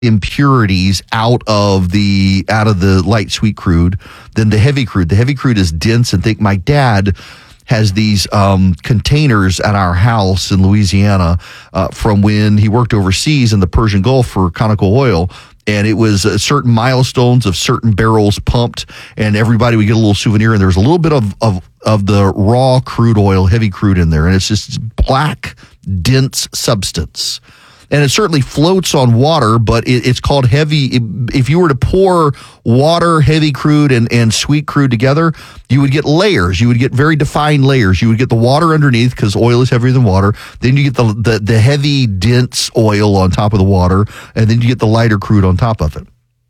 impurities out of the light sweet crude than the heavy crude. The heavy crude is dense and thick. My dad has these containers at our house in Louisiana from when he worked overseas in the Persian Gulf for Conoco Oil. And it was certain milestones of certain barrels pumped, and everybody would get a little souvenir. And there was a little bit of the raw crude oil, heavy crude in there. And it's just black, dense substance. And it certainly floats on water, but it's called heavy. If you were to pour water, heavy crude, and sweet crude together, you would get layers. You would get very defined layers. You would get the water underneath because oil is heavier than water. Then you get the heavy, dense oil on top of the water, and then you get the lighter crude on top of it.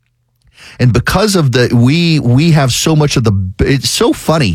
And because of we have so much of it's so funny.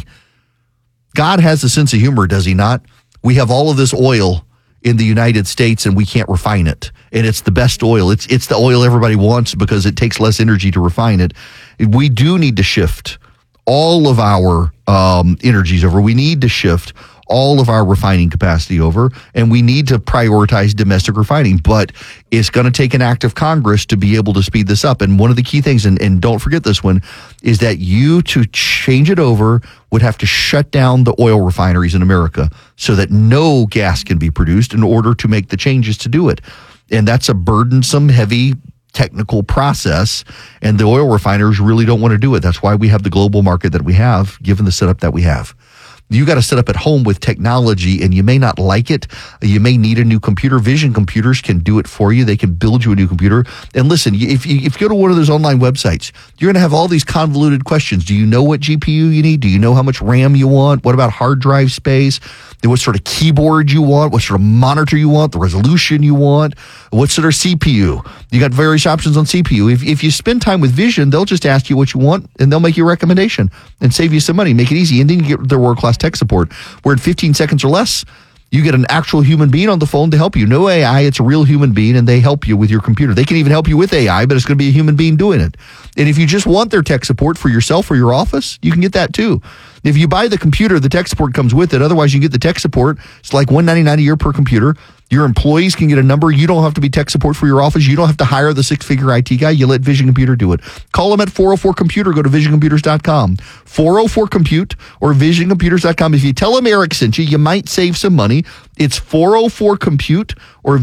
God has a sense of humor, does he not? We have all of this oil in the United States, and we can't refine it. And it's the best oil. It's the oil everybody wants because it takes less energy to refine it. We do need to shift all of our energies over. We need to shift all of our refining capacity over, and we need to prioritize domestic refining. But it's going to take an act of Congress to be able to speed this up. And one of the key things, and don't forget this one, is that to change it over would have to shut down the oil refineries in America so that no gas can be produced in order to make the changes to do it. And that's a burdensome, heavy technical process, and the oil refiners really don't want to do it. That's why we have the global market that we have, given the setup that we have. You got to set up at home with technology, and you may not like it. You may need a new computer. Vision Computers can do it for you. They can build you a new computer. And listen, if you go to one of those online websites, you're going to have all these convoluted questions. Do you know what GPU you need? Do you know how much RAM you want? What about hard drive space? What sort of keyboard you want? What sort of monitor you want? The resolution you want? What sort of CPU? You got various options on CPU. If you spend time with Vision, they'll just ask you what you want, and they'll make you a recommendation and save you some money, make it easy. And then you get their world-class tech support, where in 15 seconds or less, you get an actual human being on the phone to help you. No AI, it's a real human being, and they help you with your computer. They can even help you with AI, but it's going to be a human being doing it. And if you just want their tech support for yourself or your office, you can get that too. If you buy the computer, the tech support comes with it. Otherwise, you get the tech support. It's like $199 a year per computer. Your employees can get a number. You don't have to be tech support for your office. You don't have to hire the six-figure IT guy. You let Vision Computer do it. Call them at 404-COMPUTER. Go to visioncomputers.com. 404-COMPUTE or visioncomputers.com. If you tell them Eric sent you, you might save some money. It's 404-COMPUTE or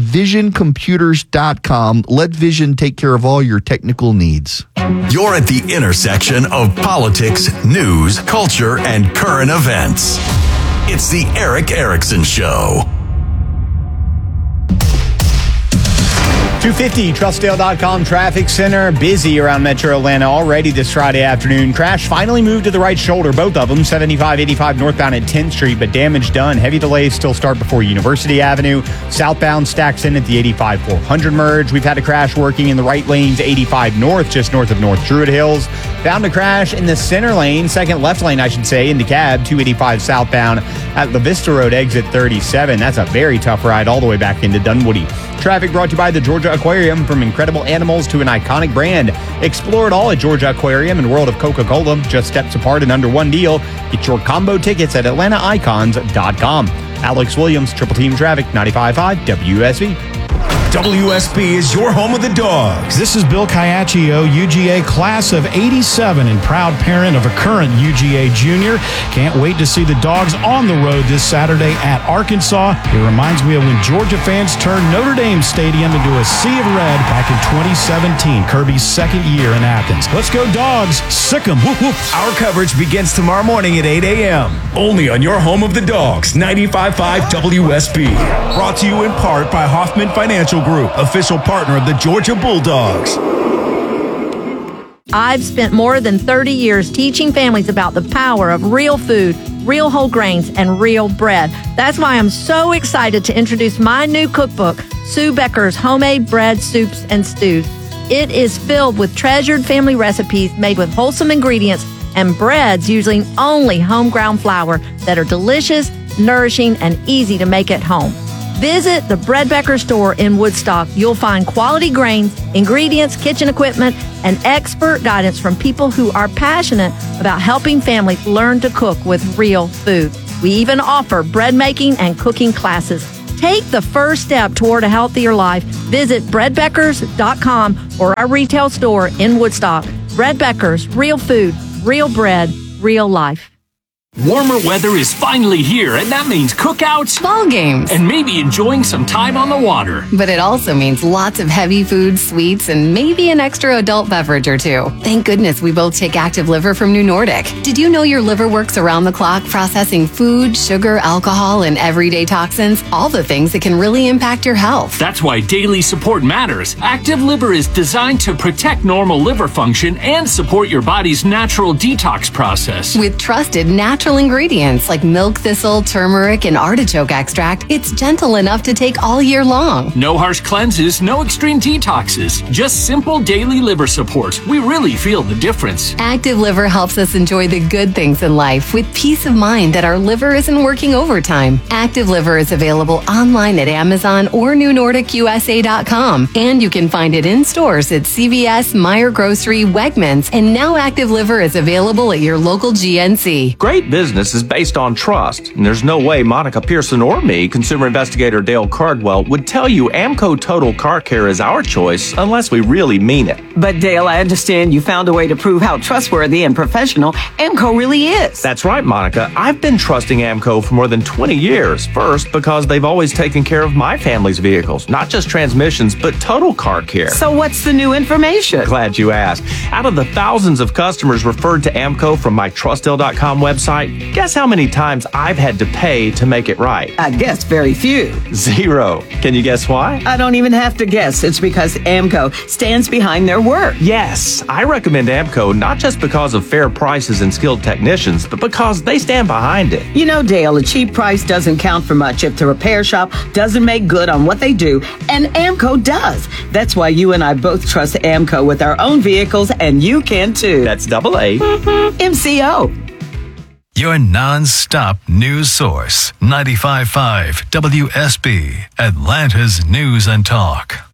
visioncomputers.com. Let Vision take care of all your technical needs. You're at the intersection of politics, news, culture, and current events. It's the Erick Erickson Show. 250 Trussdale.com traffic center busy around Metro Atlanta already this Friday afternoon. Crash finally moved to the right shoulder, both of them, 75-85 northbound at 10th Street, but damage done. Heavy delays still start before University Avenue. Southbound stacks in at the 85-400 merge. We've had a crash working in the right lanes, 85 north, just north of North Druid Hills. Found a crash in the center lane, second left lane, I should say, in DeKalb, 285 southbound at La Vista Road, exit 37. That's a very tough ride all the way back into Dunwoody. Traffic brought to you by the Georgia Aquarium. From incredible animals to an iconic brand. Explore it all at Georgia Aquarium and World of Coca-Cola. Just steps apart and under one deal. Get your combo tickets at AtlantaIcons.com. Alex Williams, Triple Team Traffic, 95.5 WSB. WSB is your home of the Dogs. This is Bill Caiaccio, UGA class of 87 and proud parent of a current UGA junior. Can't wait to see the Dogs on the road this Saturday at Arkansas. It reminds me of when Georgia fans turned Notre Dame Stadium into a sea of red back in 2017, Kirby's second year in Athens. Let's go Dogs. Sick 'em. Whoop, whoop. Our coverage begins tomorrow morning at 8 a.m. Only on your home of the Dogs, 95.5 WSB. Brought to you in part by Hoffman Financial Group, official partner of the Georgia Bulldogs. I've spent more than 30 years teaching families about the power of real food, real whole grains, and real bread. That's why I'm so excited to introduce my new cookbook, Sue Becker's Homemade Bread, Soups, and Stews. It is filled with treasured family recipes made with wholesome ingredients and breads using only home-ground flour that are delicious, nourishing, and easy to make at home. Visit the Bread Becker store in Woodstock. You'll find quality grains, ingredients, kitchen equipment, and expert guidance from people who are passionate about helping families learn to cook with real food. We even offer bread making and cooking classes. Take the first step toward a healthier life. Visit breadbeckers.com or our retail store in Woodstock. Bread Beckers, real food, real bread, real life. Warmer weather is finally here, and that means cookouts, ball games, and maybe enjoying some time on the water. But it also means lots of heavy food, sweets, and maybe an extra adult beverage or two. Thank goodness we both take Active Liver from New Nordic. Did you know your liver works around the clock processing food, sugar, alcohol, and everyday toxins? All the things that can really impact your health. That's why daily support matters. Active Liver is designed to protect normal liver function and support your body's natural detox process. With trusted natural ingredients like milk thistle, turmeric, and artichoke extract, it's gentle enough to take all year long. No harsh cleanses, no extreme detoxes, just simple daily liver support. We really feel the difference. Active Liver helps us enjoy the good things in life with peace of mind that our liver isn't working overtime. Active Liver is available online at Amazon or NewNordicUSA.com, and you can find it in stores at CVS, Meijer Grocery, Wegmans, and now Active Liver is available at your local GNC. Great business is based on trust, and there's no way Monica Pearson or me, consumer investigator Dale Cardwell, would tell you Amco Total Car Care is our choice unless we really mean it. But Dale, I understand you found a way to prove how trustworthy and professional Amco really is. That's right, Monica. I've been trusting Amco for more than 20 years. First, because they've always taken care of my family's vehicles, not just transmissions, but total car care. So what's the new information? Glad you asked. Out of the thousands of customers referred to Amco from my TrustDale.com website, guess how many times I've had to pay to make it right? I guess very few. 0. Can you guess why? I don't even have to guess. It's because Amco stands behind their work. Yes, I recommend Amco not just because of fair prices and skilled technicians, but because they stand behind it. You know, Dale, a cheap price doesn't count for much if the repair shop doesn't make good on what they do, and Amco does. That's why you and I both trust Amco with our own vehicles, and you can too. That's AA. MCO. Your non-stop news source, 95.5 WSB, Atlanta's News and Talk.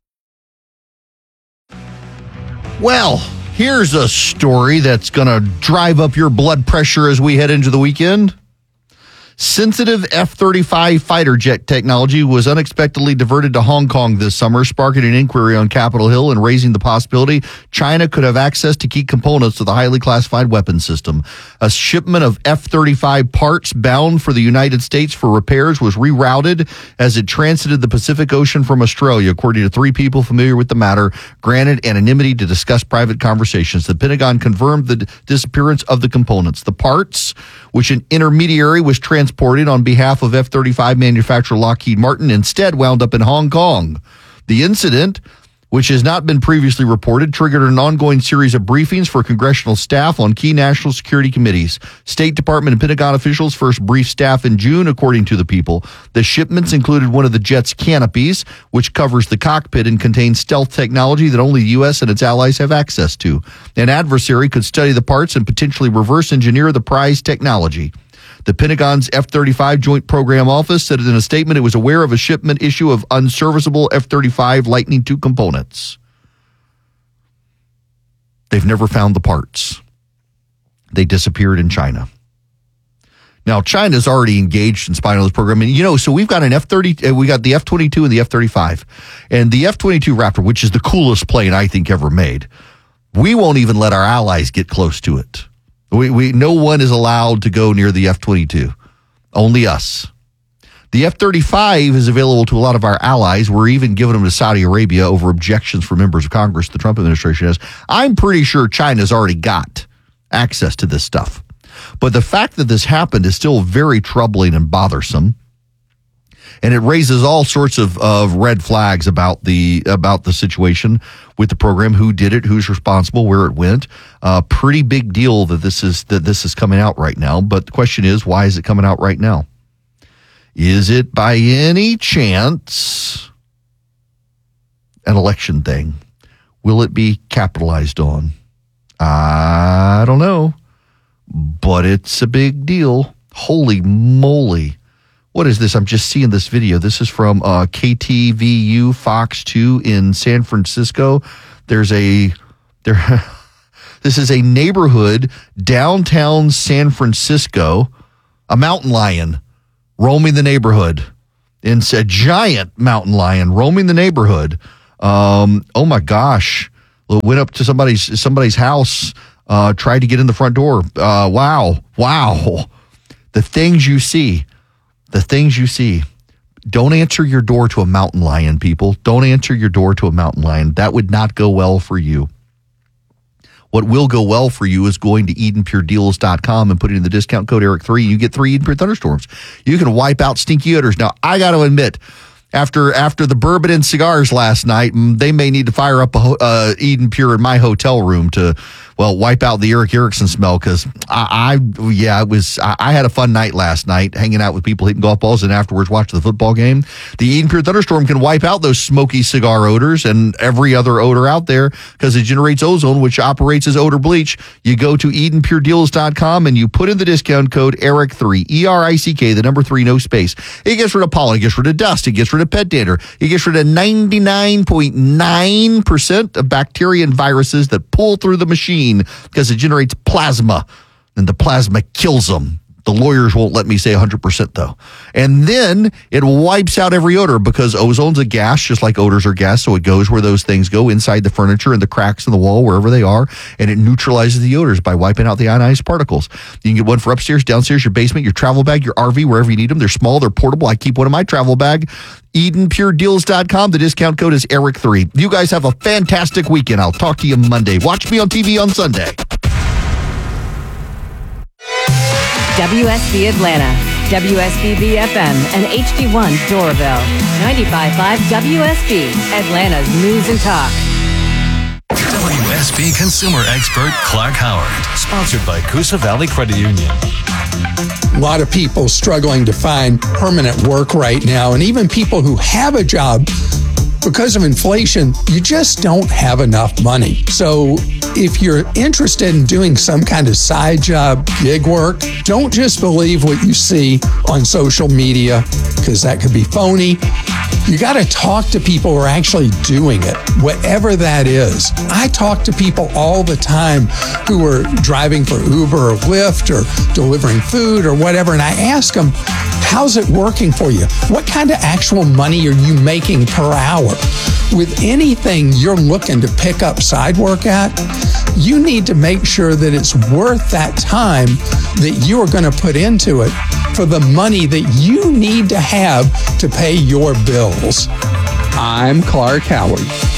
Well, here's a story that's going to drive up your blood pressure as we head into the weekend. Sensitive F-35 fighter jet technology was unexpectedly diverted to Hong Kong this summer, sparking an inquiry on Capitol Hill and raising the possibility China could have access to key components of the highly classified weapons system. A shipment of F-35 parts bound for the United States for repairs was rerouted as it transited the Pacific Ocean from Australia, according to 3 people familiar with the matter, granted anonymity to discuss private conversations. The Pentagon confirmed the disappearance of the components. The parts, which an intermediary was transported on behalf of F-35 manufacturer Lockheed Martin, instead wound up in Hong Kong. The incident, which has not been previously reported, triggered an ongoing series of briefings for congressional staff on key national security committees. State Department and Pentagon officials first briefed staff in June, according to the people. The shipments included one of the jet's canopies, which covers the cockpit and contains stealth technology that only the U.S. and its allies have access to. An adversary could study the parts and potentially reverse engineer the prized technology. The Pentagon's F-35 Joint Program Office said in a statement it was aware of a shipment issue of unserviceable F-35 Lightning II components. They've never found the parts. They disappeared in China. Now, China's already engaged in spying on this program. And, so we've got an F-30, we got the F-22 and the F-35. And the F-22 Raptor, which is the coolest plane I think ever made, we won't even let our allies get close to it. No one is allowed to go near the F-22. Only us. The F-35 is available to a lot of our allies. We're even giving them to Saudi Arabia over objections from members of Congress. The Trump administration has. I'm pretty sure China's already got access to this stuff. But the fact that this happened is still very troubling and bothersome. And it raises all sorts of red flags about the situation with the program, who did it, who's responsible, where it went. Pretty big deal that this is coming out right now. But the question is, why is it coming out right now? Is it by any chance an election thing? Will it be capitalized on? I don't know, but it's a big deal. Holy moly. What is this? I'm just seeing this video. This is from KTVU Fox 2 in San Francisco. This is a neighborhood downtown San Francisco, a mountain lion roaming the neighborhood. and a giant mountain lion roaming the neighborhood. Oh my gosh. Went up to somebody's house, tried to get in the front door. Wow. The things you see. Don't answer your door to a mountain lion, people. Don't answer your door to a mountain lion. That would not go well for you. What will go well for you is going to EdenPureDeals.com and putting in the discount code Eric3, and you get 3 Eden Pure Thunderstorms. You can wipe out stinky odors. Now, I got to admit, after the bourbon and cigars last night, they may need to fire up a Eden Pure in my hotel room to, wipe out the Eric Erickson smell, because I had a fun night last night hanging out with people hitting golf balls and afterwards watching the football game. The Eden Pure Thunderstorm can wipe out those smoky cigar odors and every other odor out there because it generates ozone, which operates as odor bleach. You go to EdenPureDeals.com and you put in the discount code ERIC3, ERICK, the number 3, no space. It gets rid of pollen, it gets rid of dust, it gets rid of pet dander, it gets rid of 99.9% of bacteria and viruses that pull through the machine because it generates plasma, and the plasma kills them. The lawyers won't let me say 100% though. And then it wipes out every odor because ozone's a gas, just like odors are gas. So it goes where those things go, inside the furniture and the cracks in the wall, wherever they are. And it neutralizes the odors by wiping out the ionized particles. You can get one for upstairs, downstairs, your basement, your travel bag, your RV, wherever you need them. They're small, they're portable. I keep one in my travel bag. EdenPureDeals.com. The discount code is Eric3. You guys have a fantastic weekend. I'll talk to you Monday. Watch me on TV on Sunday. WSB Atlanta, WSB BFM, and HD1 Doraville. 95.5 WSB, Atlanta's News and Talk. WSB consumer expert Clark Howard, sponsored by Coosa Valley Credit Union. A lot of people struggling to find permanent work right now, and even people who have a job, because of inflation, you just don't have enough money. So if you're interested in doing some kind of side job, gig work, don't just believe what you see on social media, because that could be phony. You got to talk to people who are actually doing it, whatever that is. I talk to people all the time who are driving for Uber or Lyft or delivering food or whatever, and I ask them, how's it working for you? What kind of actual money are you making per hour? With anything you're looking to pick up side work at, you need to make sure that it's worth that time that you are going to put into it for the money that you need to have to pay your bills. I'm Clark Howard.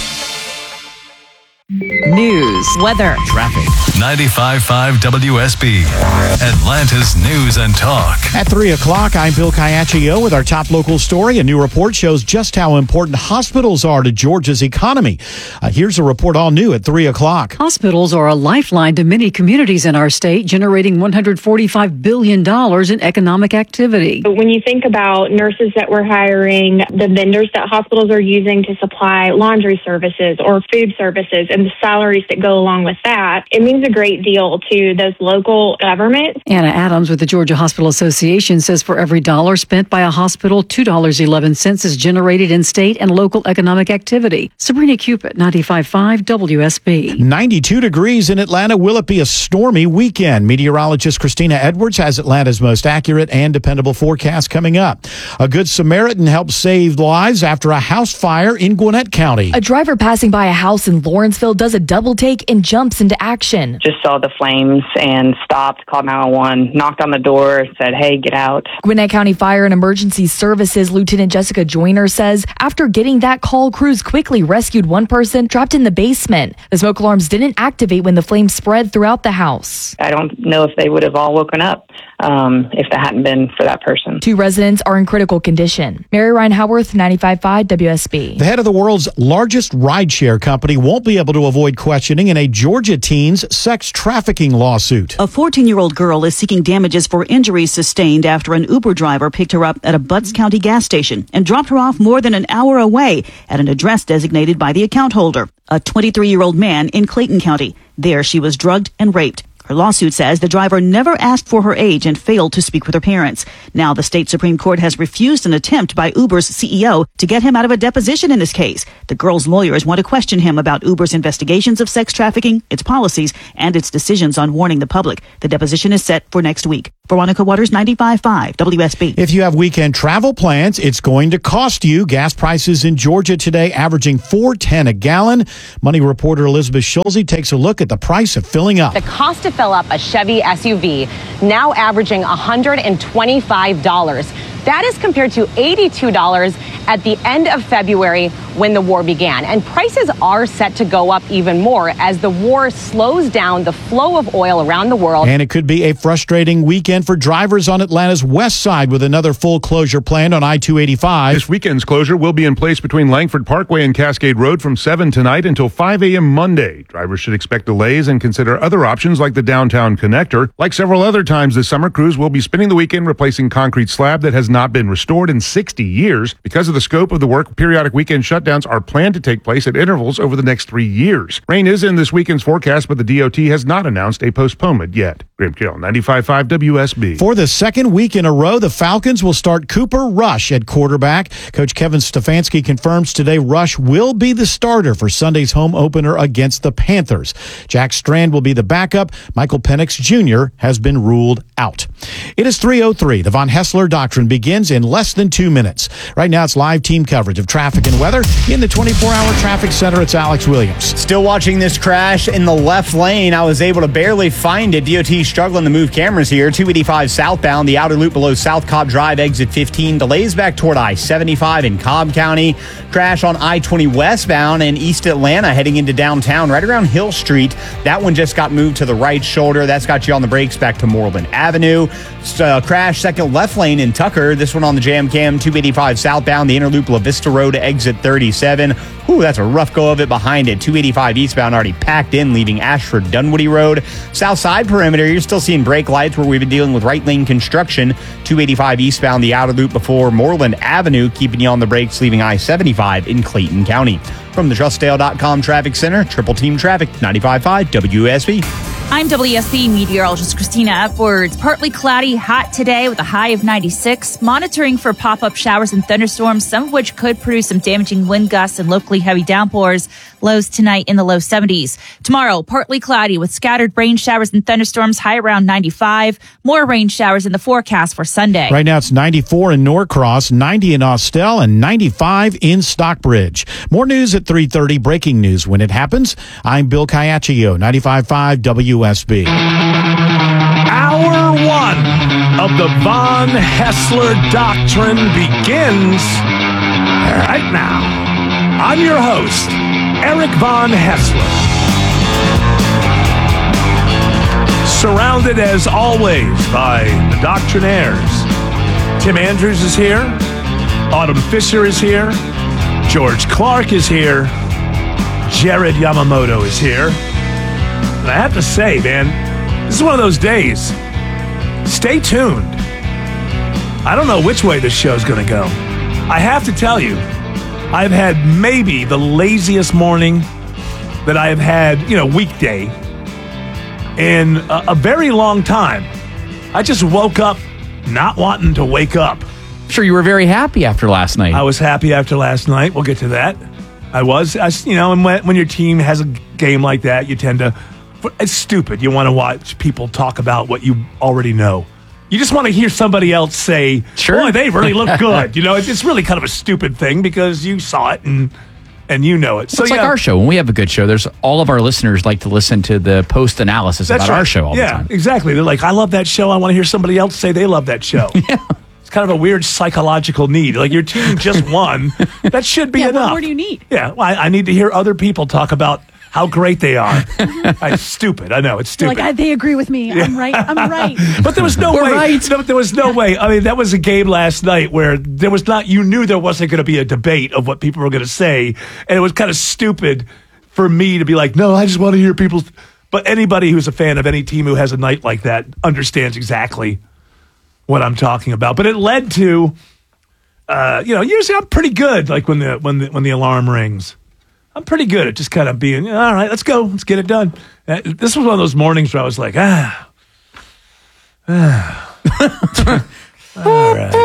News, weather, traffic. 95.5 WSB, Atlanta's News and Talk. At 3 o'clock, I'm Bill Caiaccio with our top local story. A new report shows just how important hospitals are to Georgia's economy. Here's a report all new at 3 o'clock. Hospitals are a lifeline to many communities in our state, generating $145 billion in economic activity. When you think about nurses that we're hiring, the vendors that hospitals are using to supply laundry services or food services, and the salaries that go along with that, it means a great deal to those local governments. Anna Adams with the Georgia Hospital Association says for every dollar spent by a hospital, $2.11 is generated in state and local economic activity. Sabrina Cupid, 95.5 WSB. 92 degrees in Atlanta. Will it be a stormy weekend? Meteorologist Christina Edwards has Atlanta's most accurate and dependable forecast coming up. A Good Samaritan helped save lives after a house fire in Gwinnett County. A driver passing by a house in Lawrenceville does a double take and jumps into action. Just saw the flames and stopped, called 911, knocked on the door, said, hey, get out. Gwinnett County Fire and Emergency Services Lieutenant Jessica Joyner says after getting that call, crews quickly rescued one person trapped in the basement. The smoke alarms didn't activate when the flames spread throughout the house. I don't know if they would have all woken up if that hadn't been for that person. 2 residents are in critical condition. Mary Ryan Howarth, 95.5 WSB. The head of the world's largest rideshare company won't be able to avoid questioning in a Georgia teen's sex trafficking lawsuit. A 14-year-old girl is seeking damages for injuries sustained after an Uber driver picked her up at a Butts County gas station and dropped her off more than an hour away at an address designated by the account holder, a 23-year-old man in Clayton County. There she was drugged and raped. Her lawsuit says the driver never asked for her age and failed to speak with her parents. Now the state Supreme Court has refused an attempt by Uber's CEO to get him out of a deposition in this case. The girl's lawyers want to question him about Uber's investigations of sex trafficking, its policies, and its decisions on warning the public. The deposition is set for next week. Veronica Waters, 95.5 WSB. If you have weekend travel plans, it's going to cost you. Gas prices in Georgia today averaging $4.10 a gallon. Money reporter Elizabeth Schulze takes a look at the price of filling up. The cost to fill up a Chevy SUV now averaging $125. That is compared to $82 at the end of February when the war began. And prices are set to go up even more as the war slows down the flow of oil around the world. And it could be a frustrating weekend for drivers on Atlanta's west side with another full closure planned on I-285. This weekend's closure will be in place between Langford Parkway and Cascade Road from 7 tonight until 5 a.m. Monday. Drivers should expect delays and consider other options like the downtown connector. Like several other times this summer, crews will be spending the weekend replacing concrete slab that has not been restored in 60 years. Because of the scope of the work, periodic weekend shutdowns are planned to take place at intervals over the next 3 years. Rain is in this weekend's forecast, but the DOT has not announced a postponement yet. Graham Kill, 95.5 WSB. For the second week in a row, the Falcons will start Cooper Rush at quarterback. Coach Kevin Stefanski confirms today Rush will be the starter for Sunday's home opener against the Panthers. Jack Strand will be the backup. Michael Penix Jr. has been ruled out. It is 3:03. The Von Hessler Doctrine begins in less than 2 minutes. Right now, it's live team coverage of traffic and weather in the 24-hour traffic center. It's Alex Williams. Still watching this crash in the left lane. I was able to barely find it. DOT struggling to move cameras here. 285 southbound, the outer loop below South Cobb Drive, exit 15. Delays back toward I-75 in Cobb County. Crash on I-20 westbound in East Atlanta heading into downtown right around Hill Street. That one just got moved to the right shoulder. That's got you on the brakes back to Moreland Avenue. Crash second left lane in Tucker. This one on the Jam Cam 285 southbound, the inner loop La Vista Road, exit 37. Ooh, that's a rough go of it behind it. 285 eastbound already packed in, leaving Ashford Dunwoody Road. South side perimeter, you're still seeing brake lights where we've been dealing with right lane construction. 285 eastbound, the outer loop before Moreland Avenue, keeping you on the brakes, leaving I-75 in Clayton County. From the TrustDale.com Traffic Center, Triple Team Traffic, 95.5 WSB. I'm WSB meteorologist Christina Upwards. Partly cloudy, hot today with a high of 96. Monitoring for pop-up showers and thunderstorms, some of which could produce some damaging wind gusts and locally heavy downpours. Lows tonight in the low 70s. Tomorrow, partly cloudy with scattered rain showers and thunderstorms, high around 95. More rain showers in the forecast for Sunday. Right now, it's 94 in Norcross, 90 in Austell, and 95 in Stockbridge. More news at 3:30. Breaking news when it happens. I'm Bill Caiaccio, 95.5 WSB. Hour one of the Von Hessler Doctrine begins right now. I'm your host, Eric Von Hessler. Surrounded as always by the doctrinaires. Tim Andrews is here. Autumn Fisher is here. George Clark is here. Jared Yamamoto is here. And I have to say, man, this is one of those days. Stay tuned. I don't know which way this show's going to go. I have to tell you, I've had maybe the laziest morning that I have had, weekday in a very long time. I just woke up not wanting to wake up. Sure, you were very happy after last night. I was happy after last night. We'll get to that. And when your team has a game like that, you tend to... It's stupid. You want to watch people talk about what you already know. You just want to hear somebody else say, sure, boy, they really look good. It's really kind of a stupid thing because you saw it and you know it. So it's like our show. When we have a good show, there's all of our listeners like to listen to the post analysis about our show all the time. Yeah, exactly. They're like, I love that show. I want to hear somebody else say they love that show. Yeah. It's kind of a weird psychological need. Like your team just won. That should be enough. What more do you need? Yeah, well, I need to hear other people talk about how great they are. It's stupid. I know, it's stupid. Like, they agree with me. Yeah. I'm right. But there was no way. Right. No, there was no way. I mean, that was a game last night where there was not, you knew there wasn't going to be a debate of what people were going to say. And it was kind of stupid for me to be like, no, I just want to hear people. But anybody who's a fan of any team who has a night like that understands what I'm talking about. But it led to, usually I'm pretty good, like when the alarm rings. I'm pretty good at just kind of being, all right, let's go. Let's get it done. This was one of those mornings where I was like, all right.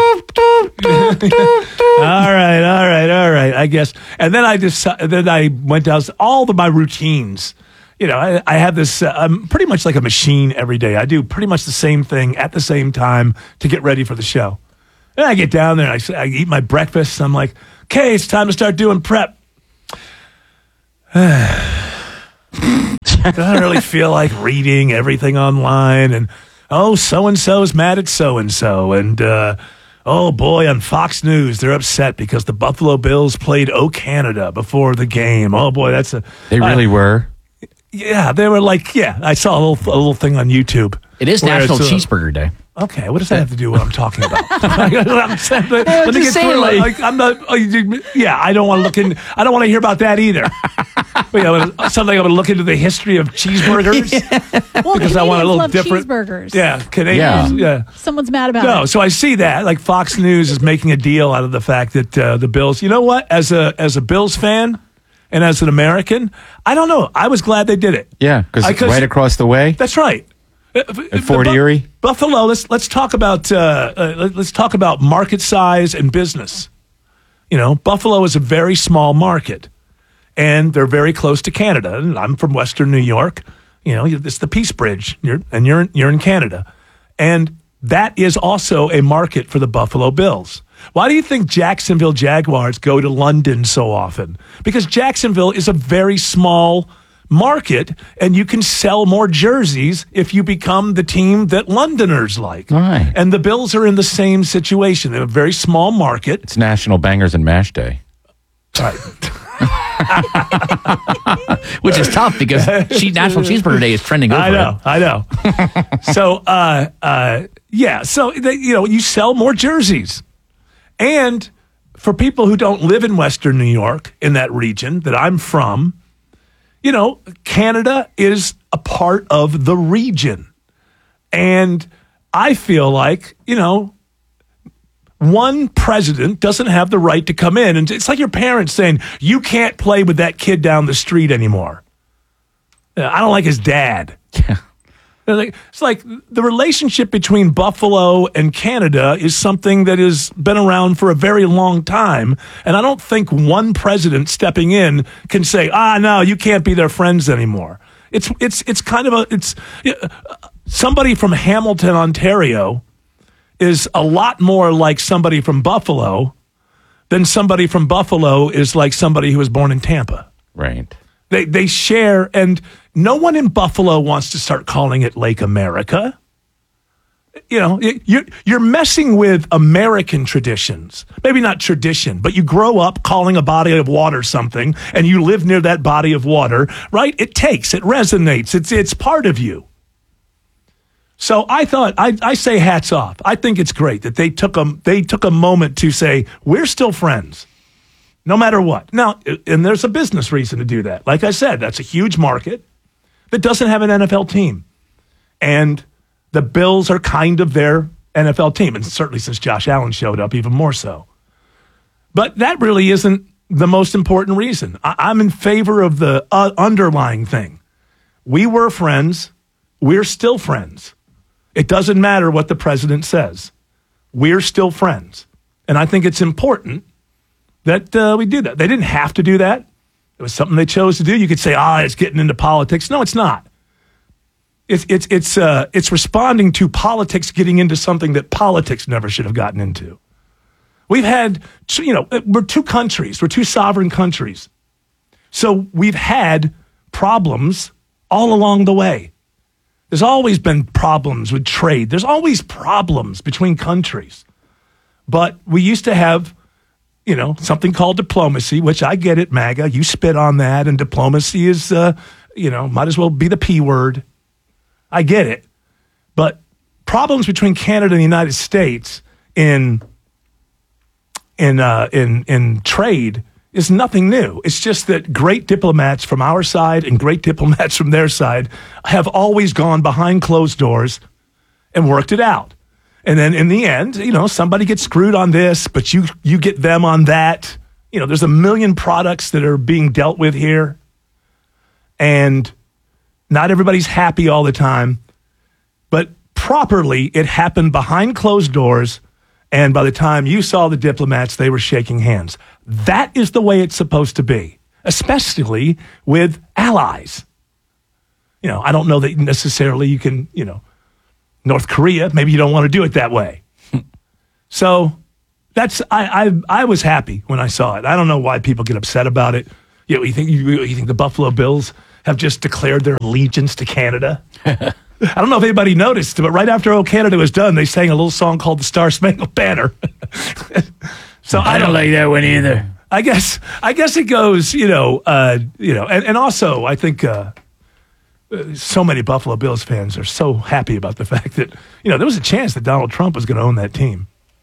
all right, I guess. And then I went down all my routines. I have this, I'm pretty much like a machine every day. I do pretty much the same thing at the same time to get ready for the show. And I get down there and I eat my breakfast. I'm like, okay, it's time to start doing prep. I don't really feel like reading everything online. And, so-and-so is mad at so-and-so. And, oh, boy, on Fox News, they're upset because the Buffalo Bills played Canada before the game. Oh, boy, They really were? Yeah, they were like, I saw a little thing on YouTube. It is National Cheeseburger Day. Okay, what does that have to do with what I'm talking about? I don't want to look in. I don't want to hear about that either. Something I'm going to look into the history of cheeseburgers because I want a little different. Cheeseburgers. Yeah, Canadians. Yeah. Someone's mad about it. No, so I see that like Fox News is making a deal out of the fact that the Bills. You know what? As a Bills fan and as an American, I don't know. I was glad they did it. Yeah, because it's right across the way. That's right. At Fort Erie, Buffalo. Let's talk about market size and business. Buffalo is a very small market, and they're very close to Canada. And I'm from Western New York. It's the Peace Bridge. You're in Canada, and that is also a market for the Buffalo Bills. Why do you think Jacksonville Jaguars go to London so often? Because Jacksonville is a very small market, and you can sell more jerseys if you become the team that Londoners like. Right. And the Bills are in the same situation. They have a very small market. It's National Bangers and Mash Day. Right. Which is tough because National Cheeseburger Day is trending over. I know. So, So, you sell more jerseys. And for people who don't live in Western New York, in that region that I'm from, Canada is a part of the region. And I feel like, one president doesn't have the right to come in. And it's like your parents saying, you can't play with that kid down the street anymore. I don't like his dad. Yeah. It's like the relationship between Buffalo and Canada is something that has been around for a very long time. And I don't think one president stepping in can say, no, you can't be their friends anymore. It's kind of somebody from Hamilton, Ontario is a lot more like somebody from Buffalo than somebody from Buffalo is like somebody who was born in Tampa. Right. They share, and no one in Buffalo wants to start calling it Lake America. You're messing with American traditions. Maybe not tradition, but you grow up calling a body of water something, and you live near that body of water, right? It resonates. It's part of you. So I thought, I say hats off. I think it's great that they took a moment to say, we're still friends. No matter what. Now, and there's a business reason to do that. Like I said, that's a huge market that doesn't have an NFL team. And the Bills are kind of their NFL team. And certainly since Josh Allen showed up, even more so. But that really isn't the most important reason. I'm in favor of the underlying thing. We were friends. We're still friends. It doesn't matter what the president says. We're still friends. And I think it's important that we do that. They didn't have to do that. It was something they chose to do. You could say, it's getting into politics. No, it's not. It's responding to politics getting into something that politics never should have gotten into. We've had, we're two countries. We're two sovereign countries. So we've had problems all along the way. There's always been problems with trade. There's always problems between countries. But we used to have something called diplomacy, which I get it, MAGA. You spit on that, and diplomacy is, might as well be the P word. I get it. But problems between Canada and the United States in trade is nothing new. It's just that great diplomats from our side and great diplomats from their side have always gone behind closed doors and worked it out. And then in the end, somebody gets screwed on this, but you get them on that. there's a million products that are being dealt with here, and not everybody's happy all the time, but properly, it happened behind closed doors, and by the time you saw the diplomats, they were shaking hands. That is the way it's supposed to be, especially with allies. I don't know that necessarily you can, North Korea, maybe you don't want to do it that way. So I was happy when I saw it. I don't know why people get upset about it. You think the Buffalo Bills have just declared their allegiance to Canada? I don't know if anybody noticed, but right after "Oh Canada" was done, they sang a little song called "The Star Spangled Banner." So I don't like that one either. I guess it goes, and also I think so many Buffalo Bills fans are so happy about the fact that there was a chance that Donald Trump was going to own that team.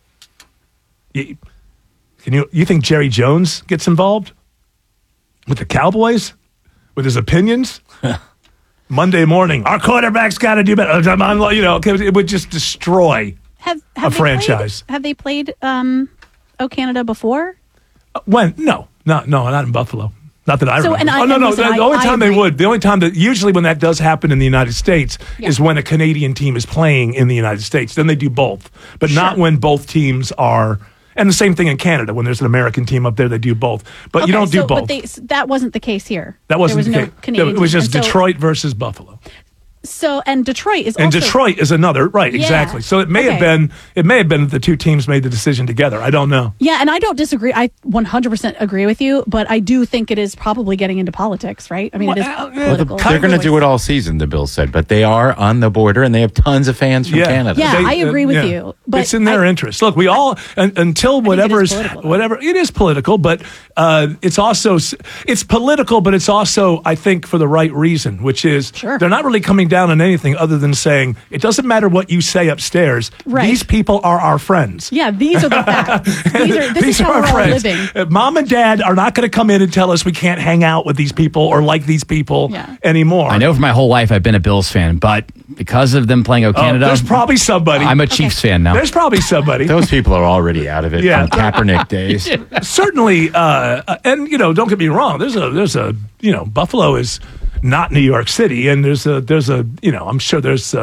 You think Jerry Jones gets involved with the Cowboys with his opinions? Monday morning, our quarterback's got to do better. It would just destroy a franchise. Have they played "Oh Canada" before? When? No, not in Buffalo. Not that I remember. No. The only time they would. The only time that usually when that does happen in the United States is when a Canadian team is playing in the United States. Then they do both, but not when both teams are. And the same thing in Canada. When there's an American team up there, they do both. But you don't do both. But that wasn't the case here. That wasn't the case. Canadian it was just team. Detroit versus Buffalo. So, and Detroit is and also... Detroit is another, right, exactly. So it may have been that the two teams made the decision together. I don't know. Yeah, and I don't disagree. I 100% agree with you, but I do think it is probably getting into politics, right? I mean, it is political. They're going to do it all season, the Bills said, but they are on the border and they have tons of fans from Canada. Yeah, I agree with you. But it's in their interest. Look, we all, until whatever it is political, but it's also, it's political, but it's also, I think, for the right reason, which is they're not really coming down on anything other than saying, it doesn't matter what you say upstairs. Right. These people are our friends. Yeah, these are the facts. This is how we're all living. Mom and Dad are not going to come in and tell us we can't hang out with these people or like these people anymore. I know for my whole life I've been a Bills fan, but because of them playing "Oh Canada," there's probably somebody. I'm a Chiefs fan now. There's probably somebody. Those people are already out of it from Kaepernick days. Certainly, and don't get me wrong. There's a Buffalo is not New York City, and there's a I'm sure there's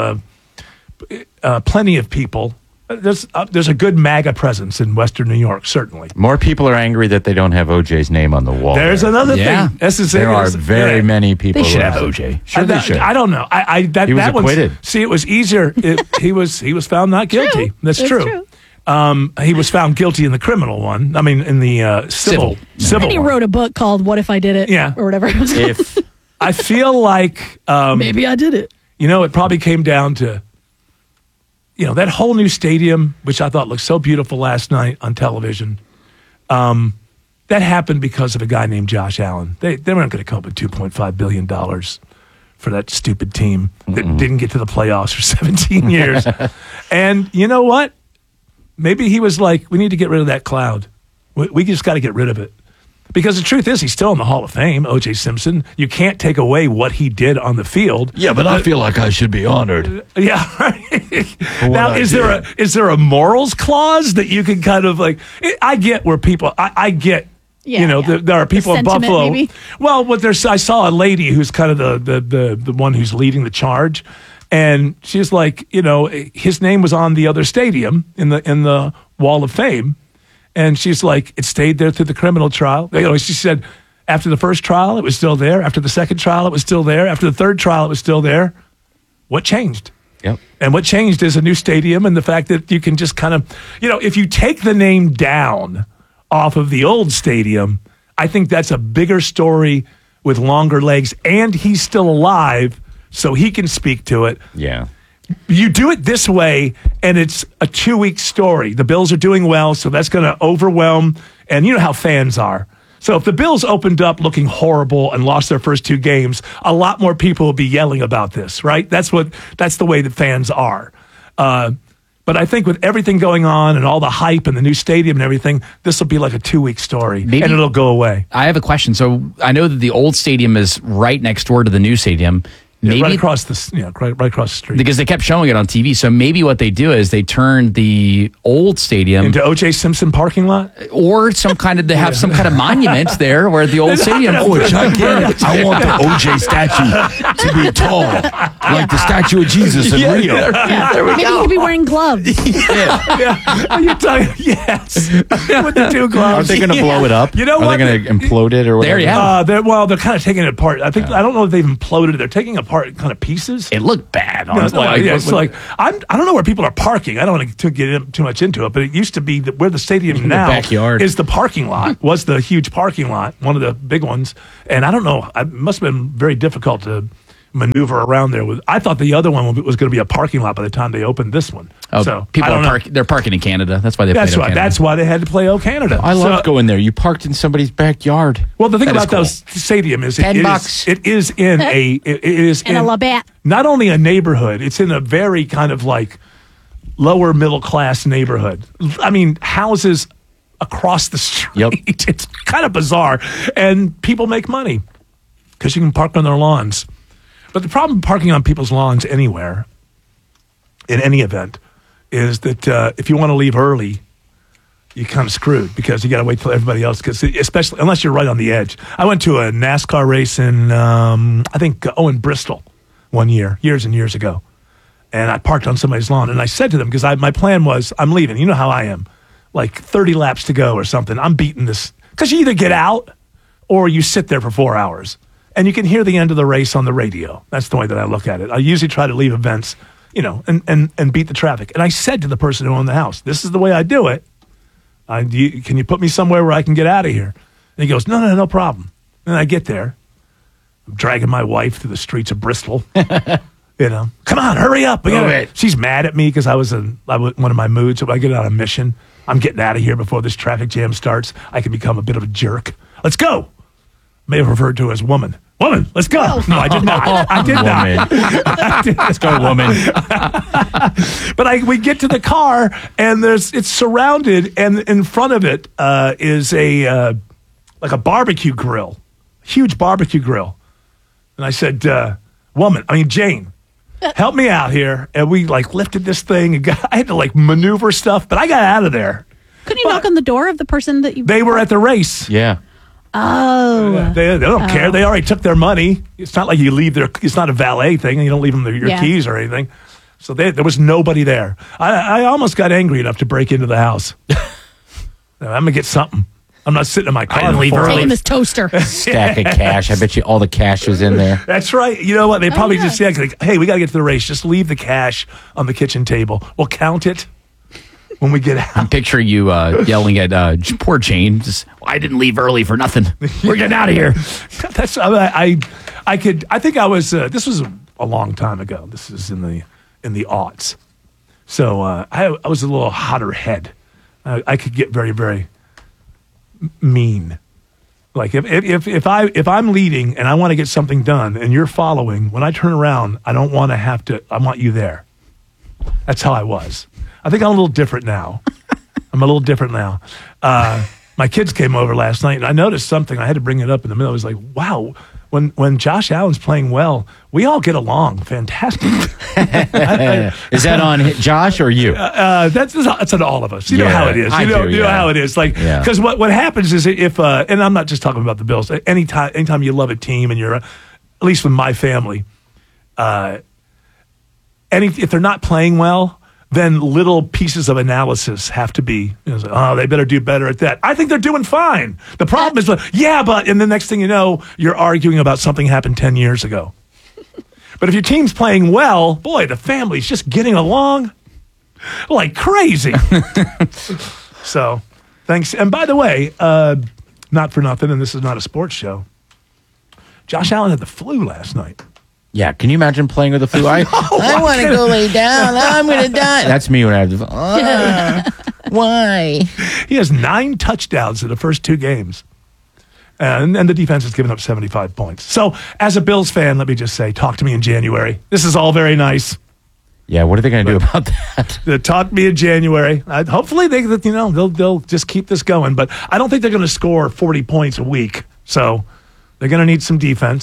plenty of people. There's a good MAGA presence in Western New York, certainly. More people are angry that they don't have OJ's name on the wall. There's another thing. There are very many people. They should have OJ. Sure, they should. I don't know. He was acquitted. See, it was easier. He was found not guilty. True. That's true. He was found guilty in the criminal one. I mean, in the civil And he one. wrote a book called "What If I Did It?" Or whatever it was. If I feel like maybe I did it. It probably came down to that whole new stadium, which I thought looked so beautiful last night on television. That happened because of a guy named Josh Allen. They weren't going to come up with $2.5 billion for that stupid team that didn't get to the playoffs for 17 years. And you know what? Maybe he was like, we need to get rid of that cloud. We just got to get rid of it. Because the truth is, he's still in the Hall of Fame, O.J. Simpson. You can't take away what he did on the field. Yeah, but I feel like I should be honored. Yeah. Right. Now, is there a morals clause that you can kind of like? I get where people. I get. There are people in Buffalo. Maybe? Well, I saw a lady who's kind of the one who's leading the charge, and she's like, his name was on the other stadium in the Wall of Fame. And she's like, it stayed there through the criminal trial. She said, after the first trial, it was still there. After the second trial, it was still there. After the third trial, it was still there. What changed? Yep. And what changed is a new stadium and the fact that you can just kind of, if you take the name down off of the old stadium, I think that's a bigger story with longer legs. And he's still alive, so he can speak to it. Yeah. You do it this way, and it's a 2-week story. The Bills are doing well, so that's going to overwhelm. And you know how fans are. So if the Bills opened up looking horrible and lost their first 2 games, a lot more people will be yelling about this, right? That's the way that fans are. But I think with everything going on and all the hype and the new stadium and everything, this will be like a 2-week story, and it'll go away. I have a question. So I know that the old stadium is right next door to the new stadium. Maybe right across right across the street. Because they kept showing it on TV. So maybe what they do is they turn the old stadium into O.J. Simpson parking lot, or some kind of they have some kind of monument there where the old stadium. Oh, gigantic! I want the O.J. statue to be tall, like the statue of Jesus in Rio. There we Maybe he could be wearing gloves. Are you talking? Yes, with the two gloves. Are they going to blow it up? You know Are what? they going to implode it or whatever? There you have it. They're kind of taking it apart. I don't know if they've imploded it. They're taking apart kind of pieces. It looked bad. It's like I don't know where people are parking. I don't want to get too much into it, but it used to be that where the stadium now backyard is the parking lot. Was the huge parking lot, one of the big ones, and I don't know. It must have been very difficult to maneuver around there. I thought the other one was going to be a parking lot by the time they opened this one. Oh, so people they're parking in Canada. That's why they played Canada. That's why they had to play O Canada. I love going there. You parked in somebody's backyard. Well, the thing about those stadium is it is in a Labatt. Not only a neighborhood, it's in a very kind of like lower middle class neighborhood. I mean, houses across the street. Yep. It's kind of bizarre, and people make money because you can park on their lawns. But the problem parking on people's lawns anywhere, in any event, is that if you want to leave early, you're kind of screwed because you got to wait till everybody else gets, especially unless you're right on the edge. I went to a NASCAR race in, in Bristol one year, years and years ago. And I parked on somebody's lawn. And I said to them, because my plan was, I'm leaving. You know how I am. Like 30 laps to go or something. I'm beating this. Because you either get out or you sit there for 4 hours. And you can hear the end of the race on the radio. That's the way that I look at it. I usually try to leave events, and beat the traffic. And I said to the person who owned the house, this is the way I do it. Can you put me somewhere where I can get out of here? And he goes, no problem. And I get there. I'm dragging my wife through the streets of Bristol. Come on, hurry up. She's mad at me because I was in one of my moods. So I get on a mission. I'm getting out of here before this traffic jam starts. I can become a bit of a jerk. Let's go. May have referred to her as woman. Woman, let's go. No, I did not. I did not. Let's go, woman. But we get to the car, and it's surrounded, and in front of it is a barbecue grill, huge barbecue grill. And I said, Jane, help me out here. And we lifted this thing, and I had to maneuver stuff, but I got out of there. Couldn't you knock on the door of the person that you? They were at the race. Yeah. Oh, they don't care. They already took their money. It's not like you leave it's not a valet thing, and you don't leave them your keys or anything. So there was nobody there. I almost got angry enough to break into the house. I'm gonna get something. I'm not sitting in my car. Taking this toaster. Stack of cash. I bet you all the cash was in there. That's right. You know what? They probably just said, hey, we got to get to the race. Just leave the cash on the kitchen table. We'll count it when we get out. I'm picturing you yelling at poor Jane. Just, I didn't leave early for nothing. We're getting out of here. That's I think I was. This was a long time ago. This is in the aughts. So I was a little hotter head. I could get very, very mean. Like if I'm leading and I want to get something done and you're following, when I turn around, I don't want to have to. I want you there. That's how I was. I think I'm a little different now. My kids came over last night, and I noticed something. I had to bring it up in the middle. I was like, wow, when Josh Allen's playing well, we all get along fantastic. Is that on Josh or you? That's on all of us. You know how it is. You know how it is. Because what happens is if, and I'm not just talking about the Bills, anytime you love a team and you're, at least with my family, if they're not playing well, then little pieces of analysis have to be, they better do better at that. I think they're doing fine. The problem is, and the next thing you know, you're arguing about something happened 10 years ago. But if your team's playing well, boy, the family's just getting along like crazy. So, thanks. And by the way, not for nothing, and this is not a sports show, Josh Allen had the flu last night. Yeah, can you imagine playing with the flu? I want to go lay down. I'm going to die. That's me when I have the flu. Why? He has 9 touchdowns in the first 2 games. And the defense has given up 75 points. So, as a Bills fan, let me just say, talk to me in January. This is all very nice. Yeah, what are they going to do about that? Talk to me in January. Hopefully, they'll just keep this going. But I don't think they're going to score 40 points a week. So, they're going to need some defense.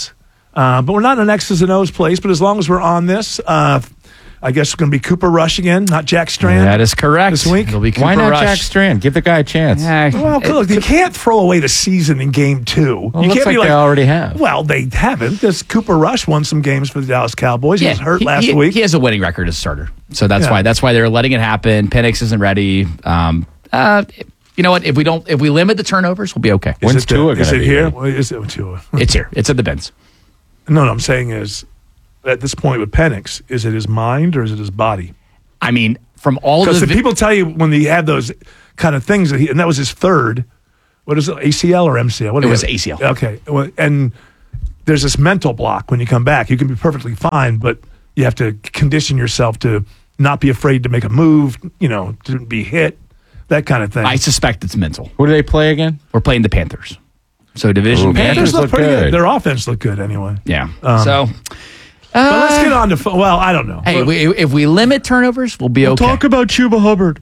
But we're not in an X's and O's place. But as long as we're on this, I guess it's going to be Cooper Rush again, not Jack Strand. That is correct. This week. It'll be Cooper Why not Rush. Jack Strand? Give the guy a chance. Well, look, you can't throw away the season in game 2. Well, You looks can't be like they already have. Well, they haven't, because Cooper Rush won some games for the Dallas Cowboys. He was hurt last week. He has a winning record as starter, so that's why they're letting it happen. Penix isn't ready. You know what? If we limit the turnovers, we'll be okay. When's Tua Is going it to be here? ready? Is it Tua? It's here. It's at the Benz. No, I'm saying is, at this point with Penix, is it his mind or is it his body? I mean, from all because the people tell you when they have those kind of things, and that was his third. What is it, ACL or MCL? What It was is it? ACL. Okay, well, and there's this mental block when you come back. You can be perfectly fine, but you have to condition yourself to not be afraid to make a move. To be hit, that kind of thing. I suspect it's mental. Who do they play again? We're playing the Panthers. So division game. Panthers look pretty good. Their offense looked good anyway. Yeah. But let's get on to I don't know. Hey, if we limit turnovers, we'll be okay. Talk about Chuba Hubbard.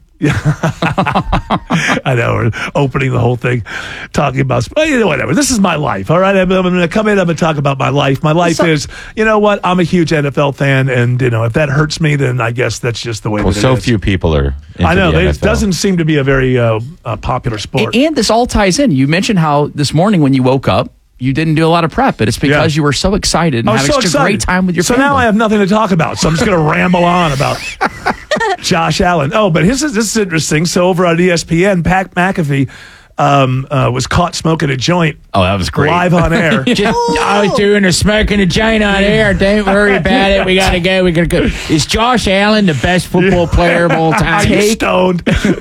I know we're opening the whole thing, talking about whatever. This is my life, all right. I'm going to come in. I'm going to talk about my life. My life is, you know what? I'm a huge NFL fan, and if that hurts me, then I guess that's just the way. Well, that it so is. few people are. I know the it NFL. doesn't seem to be a very popular sport. And this all ties in. You mentioned how this morning when you woke up, you didn't do a lot of prep, but it's because you were so excited and I was having so such a great time with your family. So now I have nothing to talk about. So I'm just going to ramble on about Josh Allen. Oh, but this is interesting. So over on ESPN, Pat McAfee was caught smoking a joint. Oh, that was great. Live on air. I was doing a smoking a joint on air. Don't worry about it. We got to go. We got to go. Is Josh Allen the best football player of all time? Stoned.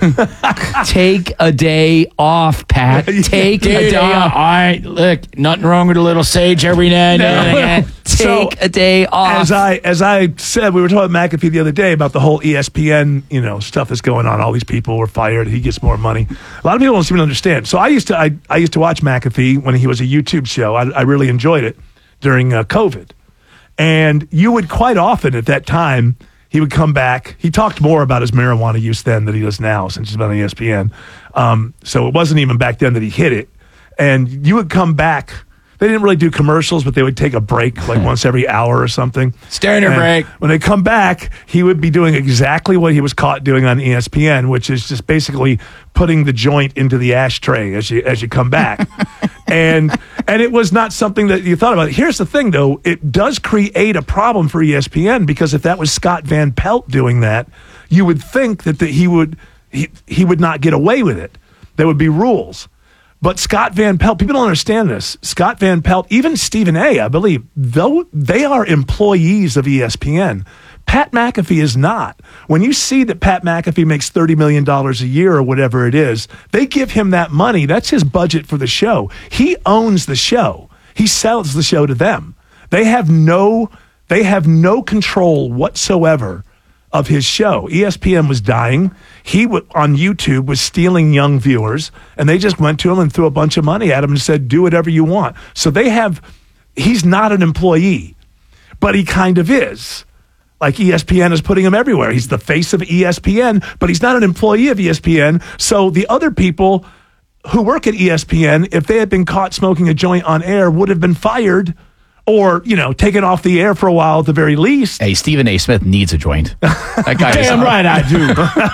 Take a day off, Pat. Take a day off. All right, look, nothing wrong with a little sage every now and then. Take a day off. As I said, we were talking about McAfee the other day about the whole ESPN, stuff that's going on. All these people were fired. He gets more money. A lot of people don't seem to understand. So I used to watch McAfee when he was a YouTube show. I really enjoyed it during COVID. And you would quite often at that time, he would come back. He talked more about his marijuana use then than he does now since he's been on ESPN. So it wasn't even back then that he hit it. And you would come back. They didn't really do commercials, but they would take a break like once every hour or something. Stoner break. When they come back, he would be doing exactly what he was caught doing on ESPN, which is just basically putting the joint into the ashtray as you come back. and it was not something that you thought about. Here's the thing, though. It does create a problem for ESPN because if that was Scott Van Pelt doing that, you would think that he would not get away with it. There would be rules. But Scott Van Pelt, people don't understand this. Scott Van Pelt, even Stephen A., I believe, though they are employees of ESPN. Pat McAfee is not. When you see that Pat McAfee makes $30 million a year or whatever it is, they give him that money. That's his budget for the show. He owns the show. He sells the show to them. They have no control whatsoever of his show. ESPN was dying. He on YouTube was stealing young viewers, and they just went to him and threw a bunch of money at him and said, do whatever you want. So he's not an employee, but he kind of is. Like ESPN is putting him everywhere. He's the face of ESPN, but he's not an employee of ESPN. So the other people who work at ESPN, if they had been caught smoking a joint on air, would have been fired or, taken off the air for a while at the very least. Hey, Stephen A. Smith needs a joint. That guy Damn right I do.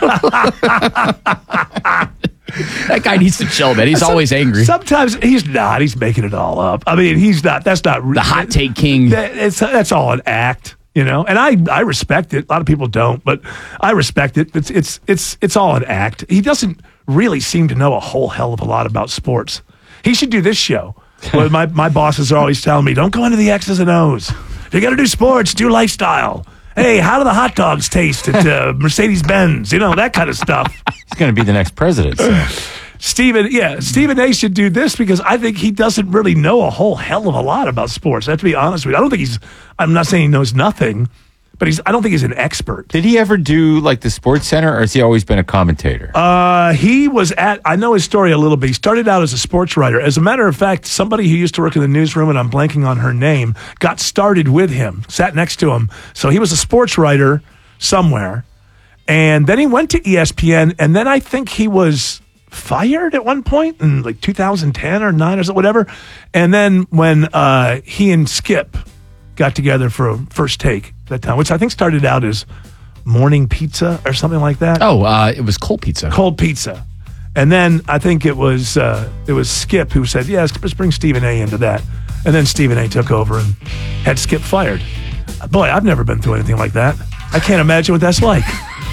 That guy needs to chill, man. He's always angry. Sometimes he's not. He's making it all up. I mean, he's not. That's not the hot take king. That's all an act, And I respect it. A lot of people don't, but I respect it. It's all an act. He doesn't really seem to know a whole hell of a lot about sports. He should do this show. Well, my bosses are always telling me, don't go into the X's and O's. If you got to do sports, do lifestyle. Hey, how do the hot dogs taste at Mercedes-Benz? That kind of stuff. He's going to be the next president. So. Stephen A. should do this because I think he doesn't really know a whole hell of a lot about sports. I have to be honest with you. I'm not saying he knows nothing, but I don't think he's an expert. Did he ever do like the Sports Center, or has he always been a commentator? He was I know his story a little bit. He started out as a sports writer. As a matter of fact, somebody who used to work in the newsroom, and I'm blanking on her name, got started with him, sat next to him. So he was a sports writer somewhere. And then he went to ESPN, and then I think he was fired at one point in like 2010 or 9 or whatever. And then when he and Skip got together for a first take that time, which I think started out as morning pizza or something like that. Oh, it was cold pizza. Cold pizza. And then I think it was Skip who said, yeah, let's bring Stephen A into that. And then Stephen A took over and had Skip fired. Boy, I've never been through anything like that. I can't imagine what that's like.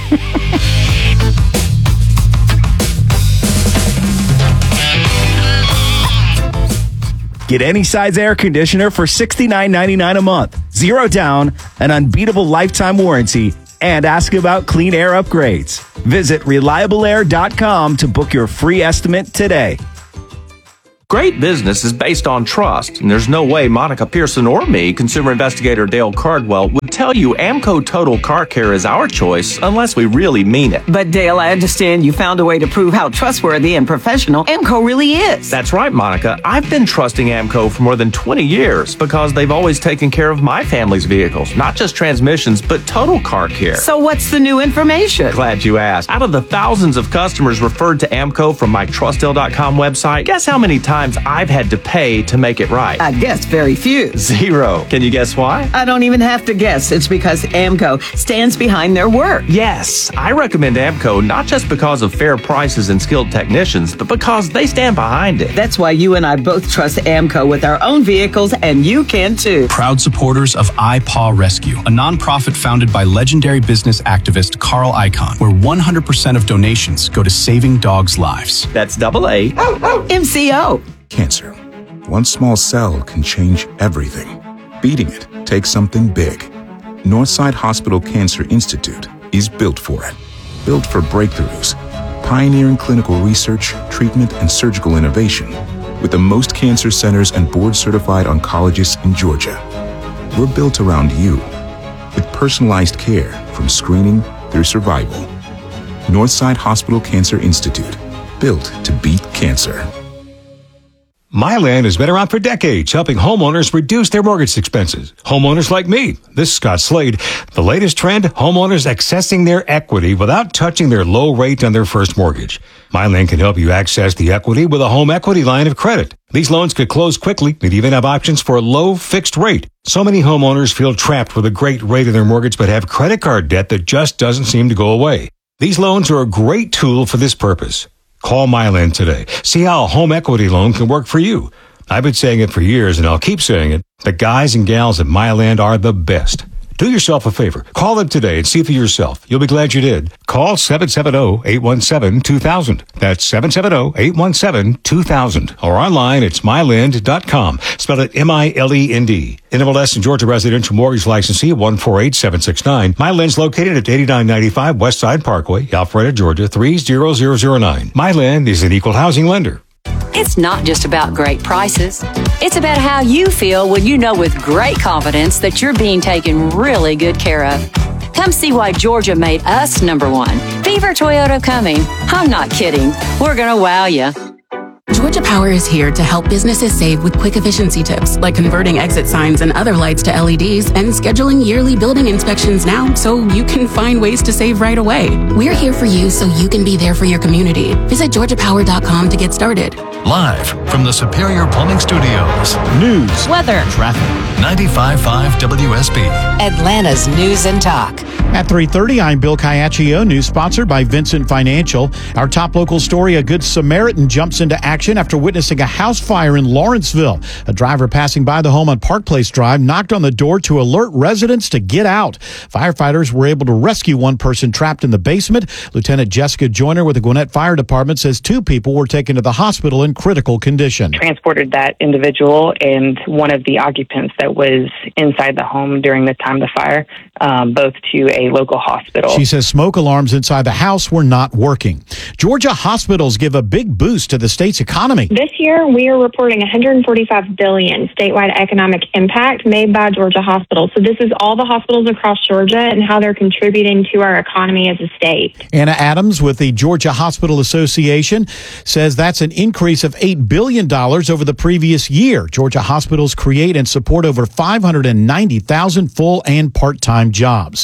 Get any size air conditioner for $69.99 a month. 0 down, an unbeatable lifetime warranty, and ask about clean air upgrades. Visit ReliableAir.com to book your free estimate today. Great business is based on trust, and there's no way Monica Pearson or me, consumer investigator Dale Cardwell, would tell you Amco Total Car Care is our choice unless we really mean it. But Dale, I understand you found a way to prove how trustworthy and professional Amco really is. That's right, Monica. I've been trusting Amco for more than 20 years because they've always taken care of my family's vehicles, not just transmissions, but total car care. So what's the new information? Glad you asked. Out of the thousands of customers referred to Amco from my TrustDale.com website, guess how many times I've had to pay to make it right? I guess very few. 0. Can you guess why? I don't even have to guess. It's because Amco stands behind their work. Yes, I recommend Amco not just because of fair prices and skilled technicians, but because they stand behind it. That's why you and I both trust Amco with our own vehicles, and you can too. Proud supporters of iPaw Rescue, a nonprofit founded by legendary business activist Carl Icahn, where 100% of donations go to saving dogs' lives. That's AA. MCO. Cancer. One small cell can change everything. Beating it takes something big. Northside Hospital Cancer Institute is built for it. Built for breakthroughs, pioneering clinical research, treatment, and surgical innovation, with the most cancer centers and board-certified oncologists in Georgia. We're built around you, with personalized care from screening through survival. Northside Hospital Cancer Institute, built to beat cancer. MyLand has been around for decades, helping homeowners reduce their mortgage expenses. Homeowners like me. This is Scott Slade. The latest trend, homeowners accessing their equity without touching their low rate on their first mortgage. MyLand can help you access the equity with a home equity line of credit. These loans could close quickly and even have options for a low fixed rate. So many homeowners feel trapped with a great rate in their mortgage but have credit card debt that just doesn't seem to go away. These loans are a great tool for this purpose. Call MyLand today. See how a home equity loan can work for you. I've been saying it for years, and I'll keep saying it. The guys and gals at MyLand are the best. Do yourself a favor. Call them today and see for yourself. You'll be glad you did. Call 770-817-2000. That's 770-817-2000. Or online, it's myland.com. Spell it M-I-L-E-N-D. NMLS and Georgia Residential Mortgage Licensee 148769. MyLand's located at 8995 Westside Parkway, Alpharetta, Georgia 30009. MyLand is an equal housing lender. It's not just about great prices. It's about how you feel when you know with great confidence that you're being taken really good care of. Come see why Georgia made us number one. Beaver Toyota coming. I'm not kidding. We're going to wow you. Georgia Power is here to help businesses save with quick efficiency tips like converting exit signs and other lights to LEDs and scheduling yearly building inspections now so you can find ways to save right away. We're here for you so you can be there for your community. Visit georgiapower.com to get started. Live from the Superior Plumbing Studios. News, weather, traffic. 95.5 WSB. Atlanta's News and Talk. At 3:30, I'm Bill Caiaccio. News sponsored by Vincent Financial. Our top local story, a Good Samaritan jumps into action after witnessing a house fire in Lawrenceville. A driver passing by the home on Park Place Drive knocked on the door to alert residents to get out. Firefighters were able to rescue one person trapped in the basement. Lieutenant Jessica Joyner with the Gwinnett Fire Department says 2 people were taken to the hospital in critical condition. Transported that individual and one of the occupants that was inside the home during the time of the fire, both to a local hospital. She says smoke alarms inside the house were not working. Georgia hospitals give a big boost to the state's economy. This year, we are reporting $145 billion statewide economic impact made by Georgia hospitals. So this is all the hospitals across Georgia and how they're contributing to our economy as a state. Anna Adams with the Georgia Hospital Association says that's an increase of $8 billion over the previous year. Georgia hospitals create and support over 590,000 full and part-time jobs.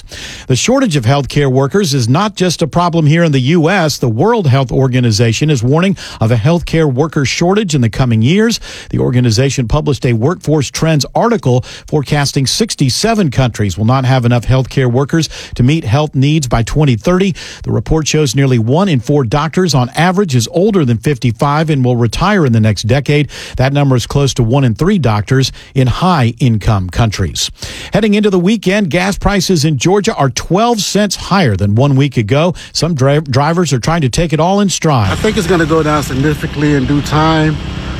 The shortage of healthcare workers is not just a problem here in the U.S. The World Health Organization is warning of a healthcare worker shortage in the coming years. The organization published a workforce trends article forecasting 67 countries will not have enough healthcare workers to meet health needs by 2030. The report shows nearly 1 in 4 doctors on average is older than 55 and will retire in the next decade. That number is close to 1 in 3 doctors in high-income countries. Heading into the weekend, gas prices in Georgia are 12 cents higher than 1 week ago. Some drivers are trying to take it all in stride. I think it's going to go down significantly in due time,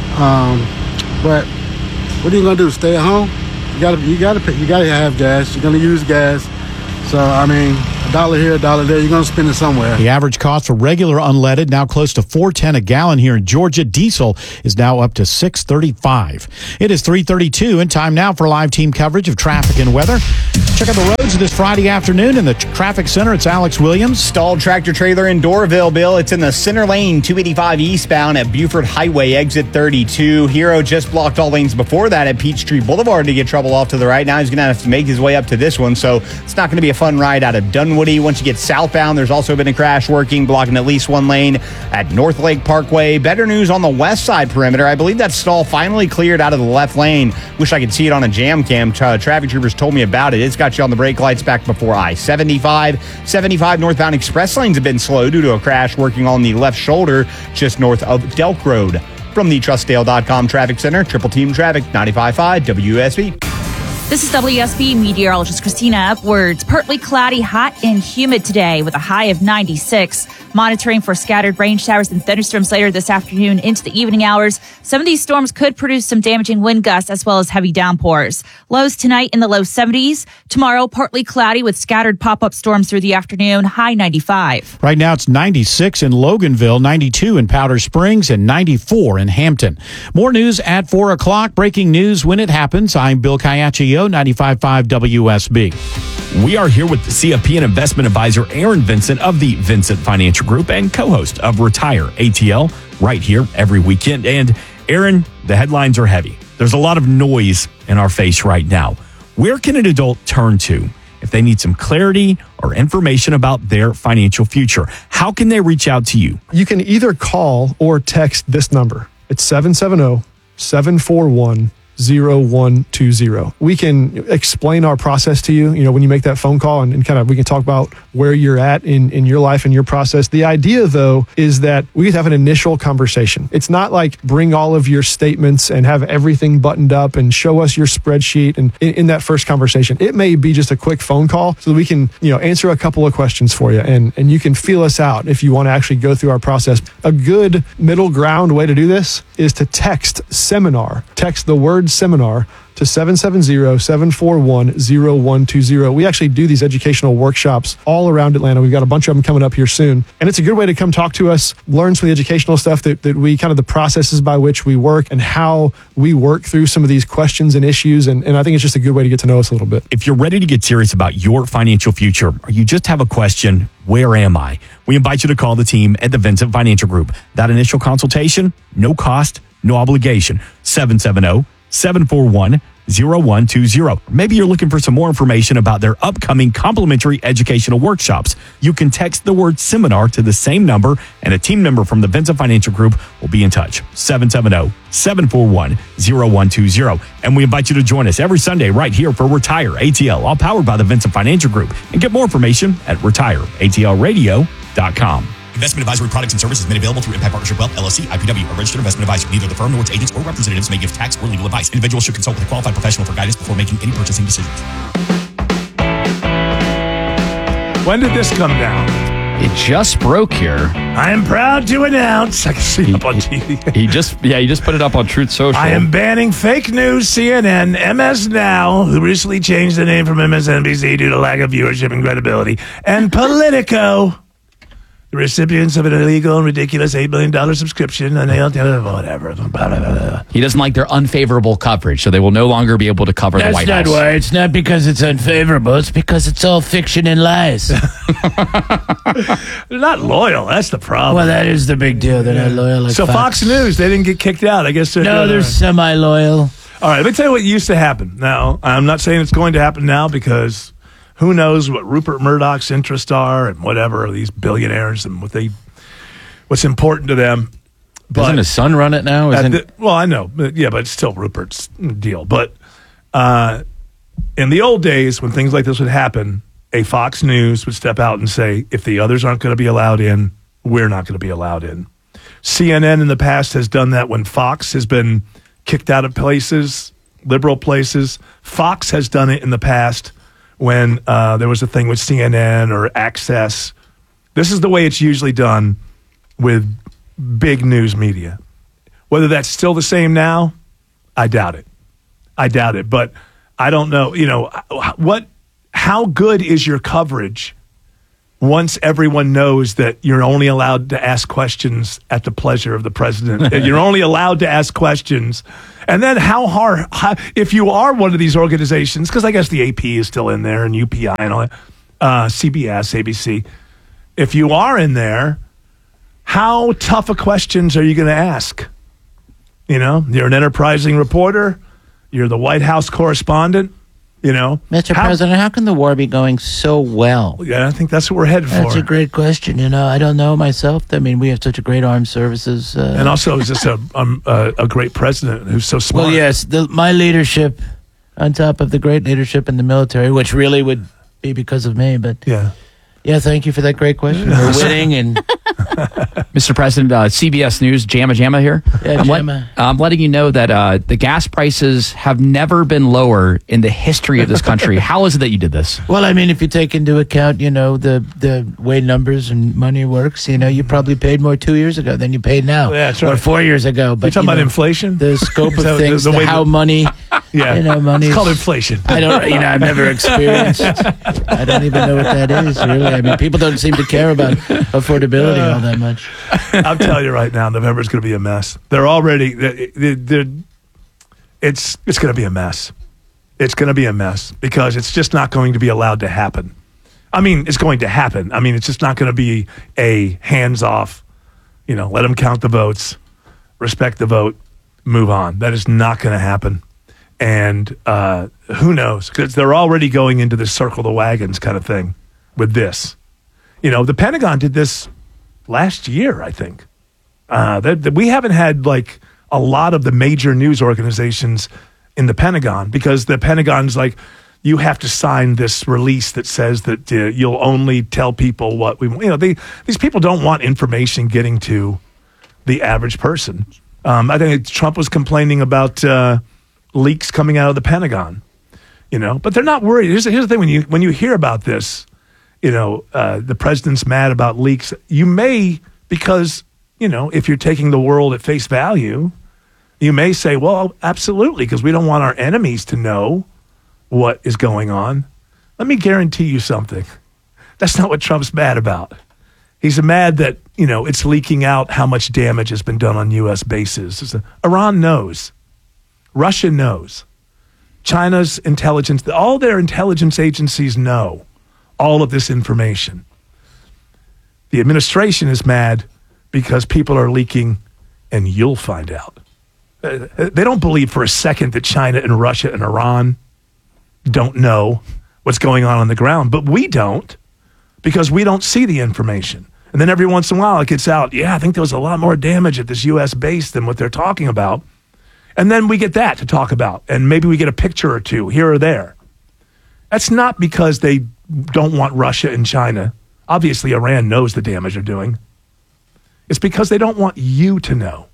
but what are you going to do? Stay at home? You got to have gas. You're going to use gas. So, I mean, $1 here, $1 there, you're going to spend it somewhere. The average cost for regular unleaded now close to $4.10 a gallon here in Georgia. Diesel is now up to $6.35. It is 3:32 and time now for live team coverage of traffic and weather. Check out the roads this Friday afternoon in the traffic center. It's Alex Williams. Stalled tractor trailer in Doraville, Bill. It's in the center lane, 285 eastbound at Buford Highway, exit 32. Hero just blocked all lanes before that at Peachtree Boulevard to get trouble off to the right. Now he's going to have to make his way up to this one, so it's not going to be a fun ride out of Dunwoody. Once you get southbound, there's also been a crash working, blocking at least one lane at North Lake Parkway. Better news on the west side perimeter. I believe that stall finally cleared out of the left lane. Wish I could see it on a jam cam. Traffic troopers told me about it. It's got you on the brake lights back before I-75. 75 northbound express lanes have been slow due to a crash working on the left shoulder just north of Delk Road. From the TrustDale.com Traffic Center, Triple Team Traffic, 95.5 WSB. This is WSB meteorologist Christina Upwards. Partly cloudy, hot and humid today with a high of 96. Monitoring for scattered rain showers and thunderstorms later this afternoon into the evening hours. Some of these storms could produce some damaging wind gusts as well as heavy downpours. Lows tonight in the low 70s. Tomorrow, partly cloudy with scattered pop-up storms through the afternoon, high 95. Right now, it's 96 in Loganville, 92 in Powder Springs, and 94 in Hampton. More news at 4 o'clock. Breaking news when it happens. I'm Bill Caiaccio, 95.5 WSB. We are here with the CFP and investment advisor Aaron Vincent of the Vincent Financial Group and co-host of Retire ATL right here every weekend. And Aaron, the headlines are heavy. There's a lot of noise in our face right now. Where can an adult turn to if they need some clarity or information about their financial future? How can they reach out to you? You can either call or text this number. It's 770-741-0120. We can explain our process to you, when you make that phone call and kind of, we can talk about where you're at in your life and your process. The idea though, is that we have an initial conversation. It's not like bring all of your statements and have everything buttoned up and show us your spreadsheet. And in that first conversation, it may be just a quick phone call so that we can, answer a couple of questions for you and you can feel us out if you want to actually go through our process. A good middle ground way to do this is to text seminar. Text the word seminar to 770-741-0120. We actually do these educational workshops all around Atlanta. We've got a bunch of them coming up here soon. And it's a good way to come talk to us, learn some of the educational stuff that we kind of the processes by which we work and how we work through some of these questions and issues. And I think it's just a good way to get to know us a little bit. If you're ready to get serious about your financial future or you just have a question, where am I? We invite you to call the team at the Vincent Financial Group. That initial consultation, no cost, no obligation. 770-741-0120. Maybe you're looking for some more information about their upcoming complimentary educational workshops. You can text the word seminar to the same number and a team member from the Vincent Financial Group will be in touch. 770-741-0120. And we invite you to join us every Sunday right here for Retire ATL, all powered by the Vincent Financial Group. And get more information at retireatlradio.com. Investment advisory products and services made available through Impact Partnership Wealth, LLC, IPW, a registered investment advisor. Neither the firm nor its agents or representatives may give tax or legal advice. Individuals should consult with a qualified professional for guidance before making any purchasing decisions. When did this come down? It just broke here. I am proud to announce. I can see it up on TV. He just put it up on Truth Social. I am banning fake news. CNN, MS Now, who recently changed the name from MSNBC due to lack of viewership and credibility, and Politico, the recipients of an illegal and ridiculous $8 billion subscription, and whatever. He doesn't like their unfavorable coverage, so they will no longer be able to cover the White House. That's not why. It's not because it's unfavorable. It's because it's all fiction and lies. They're not loyal. That's the problem. Well, that is the big deal. They're not loyal like So Fox News, they didn't get kicked out. I guess they're semi-loyal. All right, let me tell you what used to happen. Now, I'm not saying it's going to happen now because who knows what Rupert Murdoch's interests are and whatever, these billionaires and what's important to them. Doesn't his son run it now? Well, I know. But it's still Rupert's deal. But in the old days, when things like this would happen, a Fox News would step out and say, if the others aren't going to be allowed in, we're not going to be allowed in. CNN in the past has done that when Fox has been kicked out of places, liberal places. Fox has done it in the past when there was a thing with CNN or Access. This is the way it's usually done with big news media. Whether that's still the same now, I doubt it. But I don't know, how good is your coverage once everyone knows that you're only allowed to ask questions at the pleasure of the president? You're only allowed to ask questions. And then how if you are one of these organizations, because I guess the AP is still in there and UPI and all that, CBS, ABC, if you are in there, how tough of questions are you going to ask? You're an enterprising reporter. You're the White House correspondent. Mr. President, how can the war be going so well? Yeah, I think that's what we're headed for. That's a great question. I don't know myself. I mean, we have such a great armed services. And also, is this a great president who's so smart? Well, yes, my leadership on top of the great leadership in the military, which really would be because of me. But yeah, thank you for that great question. We're winning and... Mr. President, CBS News, Jamma here. Yeah, Jamma. I'm letting you know that the gas prices have never been lower in the history of this country. How is it that you did this? Well, I mean, if you take into account, the way numbers and money works, you probably paid more 2 years ago than you paid now. Yeah, that's right. Or 4 years ago. But you're talking about inflation? The scope of things, the how money... money. It's called inflation. I don't, I've never experienced. I don't even know what that is, really. I mean, people don't seem to care about affordability all that much. I'll tell you right now, November's going to be a mess. They're already, it's going to be a mess. It's going to be a mess because it's just not going to be allowed to happen. I mean, it's going to happen. I mean, it's just not going to be a hands-off, let them count the votes, respect the vote, move on. That is not going to happen. And who knows? Because they're already going into this circle the wagons kind of thing with this. The Pentagon did this last year, I think. We haven't had like a lot of the major news organizations in the Pentagon because the Pentagon's like, you have to sign this release that says that you'll only tell people what we want. These people don't want information getting to the average person. I think Trump was complaining about leaks coming out of the Pentagon, but they're not worried. Here's the thing: when you hear about this, the president's mad about leaks. You may, because if you're taking the world at face value, you may say, well, absolutely, because we don't want our enemies to know what is going on. Let me guarantee you something. That's not what Trump's mad about. He's mad that it's leaking out how much damage has been done on U.S. bases. Iran knows. Russia knows. China's intelligence, all their intelligence agencies know all of this information. The administration is mad because people are leaking and you'll find out. They don't believe for a second that China and Russia and Iran don't know what's going on the ground, but we don't because we don't see the information. And then every once in a while it gets out, I think there was a lot more damage at this U.S. base than what they're talking about. And then we get that to talk about. And maybe we get a picture or two here or there. That's not because they don't want Russia and China. Obviously, Iran knows the damage they're doing. It's because they don't want you to know.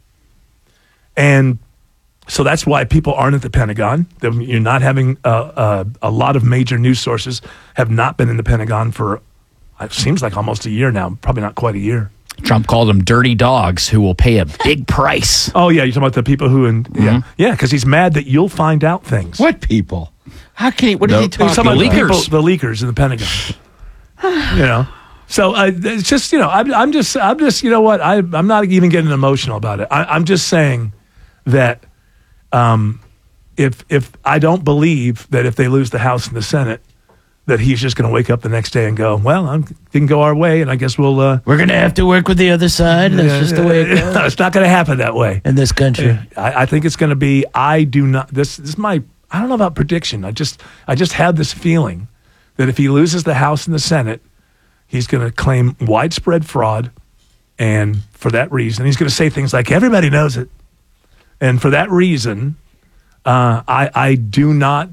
And so that's why people aren't at the Pentagon. You're not having a lot of major news sources have not been in the Pentagon for, it seems like almost a year now. Probably not quite a year. Trump called them dirty dogs who will pay a big price. Oh, yeah. You're talking about the people who... Yeah, because he's mad that you'll find out things. What people? How can he... What is he talking about? The leakers in the Pentagon. So it's just, I'm just, what? I'm not even getting emotional about it. I'm just saying that if I don't believe that if they lose the House and the Senate, that he's just going to wake up the next day and go, well, it can go our way, and I guess we'll... We're going to have to work with the other side. That's just the way it goes. It's not going to happen that way. In this country. I think it's going to be, this is my, I don't know about prediction. I just have this feeling that if he loses the House and the Senate, he's going to claim widespread fraud. And for that reason, he's going to say things like, everybody knows it. And for that reason, I do not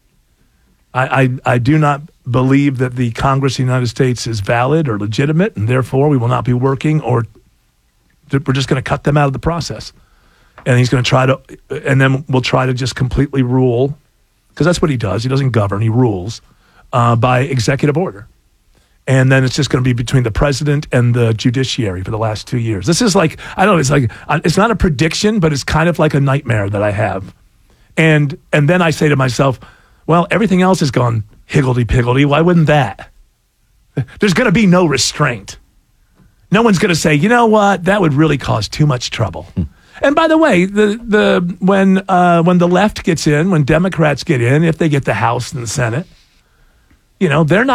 believe that the Congress of the United States is valid or legitimate, and therefore we will not be working, or we're just going to cut them out of the process. And he's going to try to, and then we'll try to just completely rule, because that's what he does. He doesn't govern, he rules by executive order. And then it's just going to be between the president and the judiciary for the last 2 years. This is like, I don't know, it's like, it's not a prediction, but it's kind of like a nightmare that I have. And then I say to myself, well, everything else has gone higgledy-piggledy. Why wouldn't that? There's going to be no restraint. No one's going to say, you know what, that would really cause too much trouble. And by the way, when the left gets in, when Democrats get in, if they get the House and the Senate, they're not